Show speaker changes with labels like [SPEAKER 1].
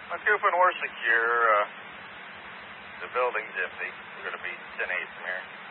[SPEAKER 1] Coopin, we're secure. The building's empty. We're going to be 10-8 from here.